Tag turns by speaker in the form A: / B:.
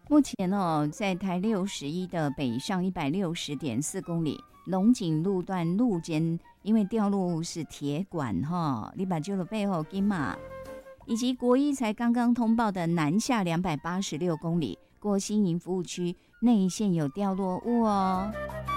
A: 目前在台611的北上160.4公里，龙井路段路肩因为掉路是铁管你把这个背后金马，以及国一才刚刚通报的南下286公里，过新营服务区内线有掉落物哦。